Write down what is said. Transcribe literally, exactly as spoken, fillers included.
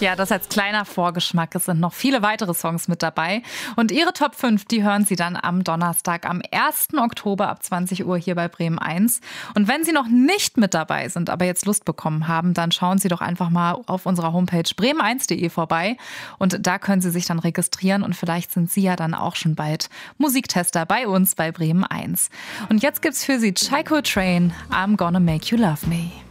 Ja, das als kleiner Vorgeschmack. Es sind noch viele weitere Songs mit dabei. Und Ihre Top fünf, die hören Sie dann am Donnerstag, am ersten Oktober ab zwanzig Uhr hier bei Bremen eins. Und wenn Sie noch nicht mit dabei sind, aber jetzt Lust bekommen haben, dann schauen Sie doch einfach mal auf unserer Homepage bremen eins punkt de vorbei. Und da können Sie sich dann registrieren und vielleicht sind Sie ja dann auch schon bald Musiktester bei uns bei Bremen eins. Und jetzt gibt's für Sie Chico Train, I'm Gonna Make You Love Me.